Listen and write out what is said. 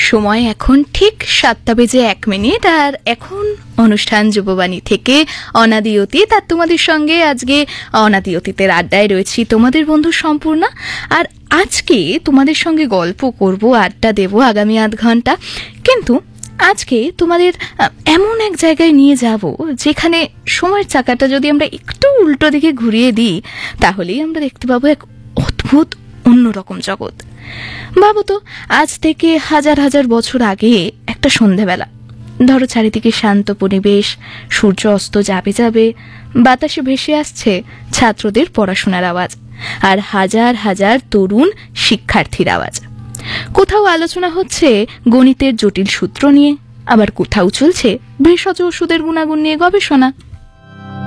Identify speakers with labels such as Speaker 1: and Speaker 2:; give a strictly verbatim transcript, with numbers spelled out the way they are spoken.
Speaker 1: সময় এখন ঠিক সাতটা বেজে এক মিনিট আর এখন অনুষ্ঠান যুববাণী থেকে অনাদি অতীত। আর তোমাদের সঙ্গে আজকে অনাদি অতীতের আড্ডায় রয়েছি তোমাদের বন্ধু সম্পূর্ণা। আর আজকে তোমাদের সঙ্গে গল্প করব, আড্ডা দেব আগামী আধ ঘন্টা। কিন্তু আজকে তোমাদের এমন এক জায়গায় নিয়ে যাব যেখানে সময়ের চাকাটা যদি আমরা একটু উল্টো দিকে ঘুরিয়ে দিই তাহলেই আমরা দেখতে পাবো এক অদ্ভুত অন্যরকম জগৎ। ভাবো তো, আজ থেকে হাজার হাজার বছর আগে একটা সন্ধেবেলা, ধরো চারিদিকে শান্ত পরিবেশ, সূর্য অস্ত যাবে যাবে, বাতাসে ভেসে আসছে ছাত্রদের পড়াশোনার আওয়াজ আর হাজার হাজার তরুণ শিক্ষার্থীর আওয়াজ। কোথাও আলোচনা হচ্ছে গণিতের জটিল সূত্র নিয়ে, আবার কোথাও চলছে ভেষজ ওষুধের গুণাগুণ নিয়ে গবেষণা।